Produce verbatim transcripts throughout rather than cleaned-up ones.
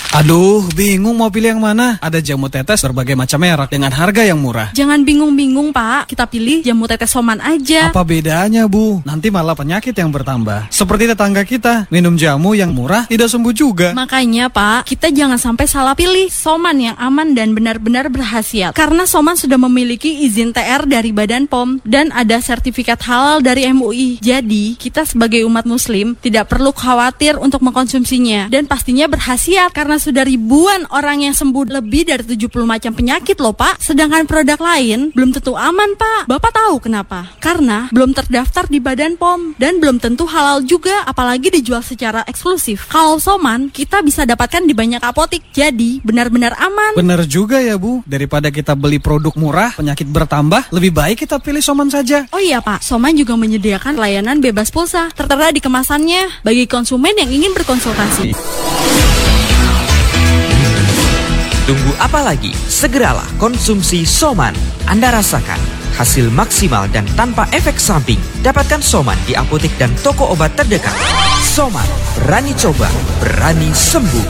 Aduh, bingung mau pilih yang mana. Ada jamu tetes berbagai macam merek dengan harga yang murah. Jangan bingung-bingung, Pak. Kita pilih jamu tetes Soman aja. Apa bedanya, Bu? Nanti malah penyakit yang bertambah. Seperti tetangga kita, minum jamu yang murah tidak sembuh juga. Makanya, Pak, kita jangan sampai salah pilih Soman yang aman dan benar-benar berkhasiat. Karena Soman sudah memiliki izin T R dari Badan P O M dan ada sertifikat halal dari M U I. Jadi, kita sebagai umat muslim tidak perlu khawatir untuk mengkonsumsinya. Dan pastinya berkhasiat karena sudah ribuan orang yang sembuh lebih dari tujuh puluh macam penyakit loh, Pak. Sedangkan produk lain belum tentu aman, Pak. Bapak tahu kenapa? Karena belum terdaftar di Badan P O M dan belum tentu halal juga, apalagi dijual secara eksklusif. Kalau Soman, kita bisa dapatkan di banyak apotik. Jadi, benar-benar aman. Benar juga ya, Bu. Daripada kita beli produk murah, penyakit bertambah, lebih baik kita pilih Soman saja. Oh iya, Pak. Soman juga menyediakan layanan bebas pulsa. Tertera di kemasannya bagi konsumen yang ingin berkonsultasi. Tunggu apa lagi? Segeralah konsumsi Soman. Anda rasakan hasil maksimal dan tanpa efek samping. Dapatkan Soman di apotek dan toko obat terdekat. Soman, berani coba, berani sembuh.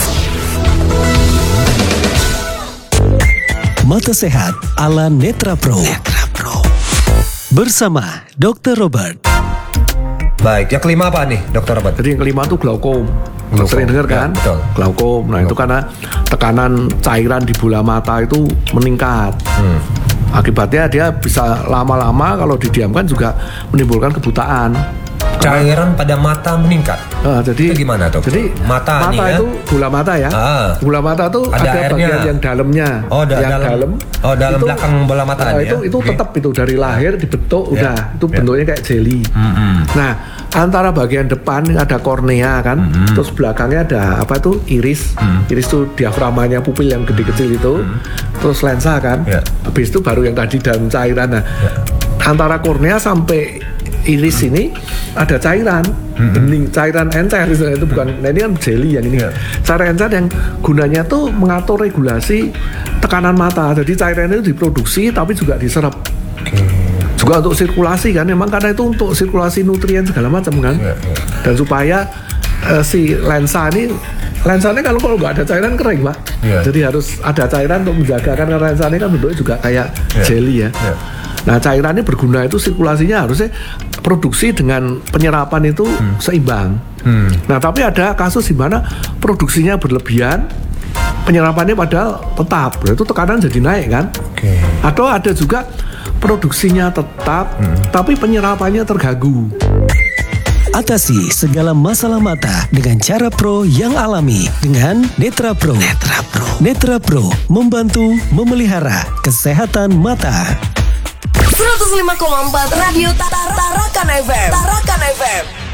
Mata Sehat ala Netra Pro. Netra Pro. Bersama dokter Robert. Baik, yang kelima apa nih, dokter Robert? Jadi yang kelima itu glaukom. Glaukom. Sering dengar kan? Ya, betul. Glaukom. Nah, Glaukom. itu karena tekanan cairan di bola mata itu meningkat. Hmm. Akibatnya dia bisa lama-lama kalau didiamkan juga menimbulkan kebutaan. Cairan pada mata meningkat. Nah, jadi itu gimana, dok? Jadi mata, mata nih, itu ya? bola mata ya. Ah. Bola mata itu Ada ada, airnya. bagian yang dalamnya. Oh, da- yang dalam. dalam. Oh, dalam belakang bola mata Nah, nih, itu ya? itu Oke. tetap itu dari lahir dibentuk Ya. udah. Itu Ya. bentuknya kayak jelly. Mm-hmm. Nah, antara bagian depan ada kornea kan, Mm-hmm. terus belakangnya ada apa tuh iris. Mm. Iris itu diafragmanya pupil yang gede-kecil itu. Mm. Terus lensa kan. Ya. Habis itu baru yang tadi dalam cairan. Nah, Ya. antara kornea sampai iris ini ada cairan bening, cairan encer itu bukan. Nah, ini kan jelly yang ini. Ya. Cairan encer yang gunanya tuh mengatur regulasi tekanan mata. Jadi cairan itu diproduksi tapi juga diserap. Juga untuk sirkulasi kan, memang karena itu untuk sirkulasi nutrien segala macam kan. Ya, ya. Dan supaya eh, si lensa ini, lensanya kalau kalau nggak ada cairan kering, Pak. Ya. Jadi harus ada cairan untuk menjaga, kan karena lensa ini kan bentuknya juga kayak Ya. jelly ya. Ya. Nah, cairan ini berguna itu sirkulasinya harusnya produksi dengan penyerapan itu hmm. seimbang. Hmm. Nah, tapi ada kasus di mana produksinya berlebihan, penyerapannya padahal tetap. Itu tekanan jadi naik kan? Oke. Atau ada juga produksinya tetap, hmm. tapi penyerapannya terganggu. Atasi segala masalah mata dengan cara pro yang alami dengan Netra Pro. Netra Pro. Netra Pro membantu memelihara kesehatan mata. seratus lima koma empat Radio Tarakan F M. Tarakan F M.